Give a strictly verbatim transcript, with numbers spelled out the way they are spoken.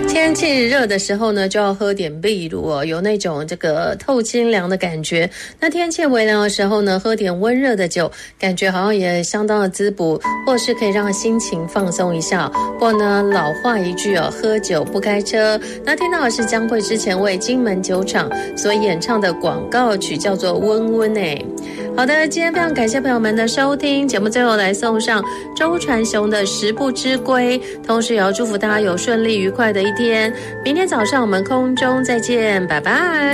天气热的时候呢，就要喝点秘鲁哦，有那种这个透清凉的感觉。那天气微凉的时候呢，喝点温热的酒，感觉好像也相当的滋补，或是可以让心情放松一下。不过呢，老话一句哦，喝酒不开车。那听到的是江蕙之前为金门酒厂所演唱的广告曲，叫做《温温》诶。好的，今天非常感谢朋友们的收听，节目最后来送上周传雄的《食不知归》，同时也要祝福大家有顺利愉快的一天。明天早上我们空中再见，拜拜。